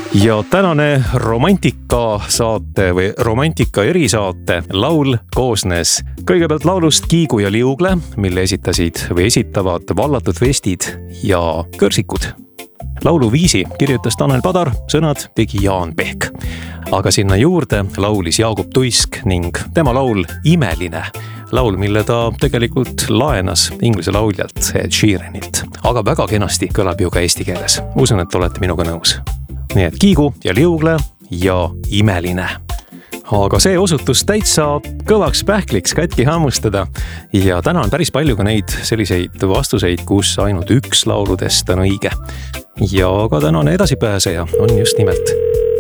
Ja tänane romantika saate või romantika erisaate laul koosnes kõigepealt laulust Kiigu ja liugle, mille esitasid või esitavad Vallatud vestid ja kõrsikud. Lauluviisi kirjutas Tanel Padar, sõnad tegi Jaan Pehk. Aga sinna juurde laulis Jaagup Tuisk ning tema laul Imeline. Laul, mille ta tegelikult laenas inglise lauljalt Ed Sheeranilt. Aga väga kenasti kõlab ju ka eesti keeles. Usun, et olete minuga nõus. Nii et Kiigu ja liugle ja Imeline. Aga see osutus täitsa kõvaks pähkliks katki hammustada. Ja täna on päris palju ka neid selliseid vastuseid, kus ainult üks lauludest on õige. Ja ka tänane edasipääseja on just nimelt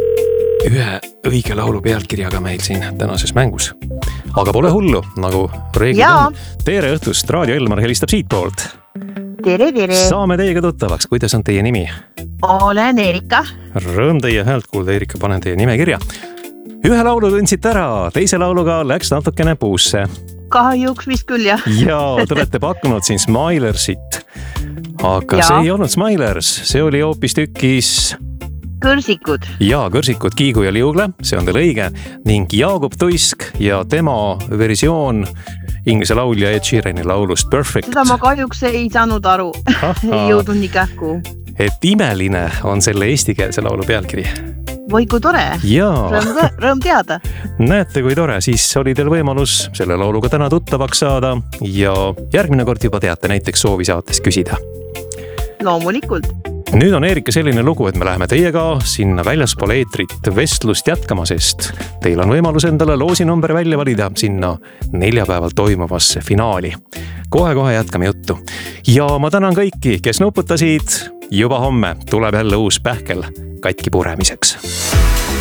ühe õige laulu pealkirjaga meil siin tänases mängus. Aga pole hullu, nagu reeglid on. Tere õhtust, Raadio Elmar helistab siit poolt. Tere. Saame teiega tuttavaks, kuidas on teie nimi? Olen Erika. Rõõm teie häält kuulda, Erika, panen teie nime kirja. Ühe laulu tundsite ära, teise lauluga läks natukene puusse. Kahjuks vist küll, jah. Ja te olete pakkunud siin Smilersit. Aga see ei olnud Smilers, see oli hoopis tükis... Kõrsikud. Ja, kõrsikud, Kiigu ja liugle, see on teil õige. Ning Jaagup Tuisk ja tema versioon inglise laulja Ed Sheerani laulust Perfect. Seda ma kahjuks ei saanud aru. Ei jõudnud nii kähku. Et Imeline on selle eestikeelse laulu pealkiri. Või kui tore. Jaa. Rõõm teada. Näete, kui tore. Siis oli teil võimalus selle lauluga täna tuttavaks saada ja järgmine kord juba teate näiteks soovisaates küsida. Loomulikult. Nüüd on Erika selline lugu, et me läheme teiega sinna väljaspool eetrit vestlust jätkama, sest teil on võimalus endale loosinumber välja valida sinna neljapäeval toimuvasse finaali. Kohe jätkame juttu. Ja ma tänan kõiki, kes nuputasid. Juba homme tuleb jälle uus pähkel katki puremiseks.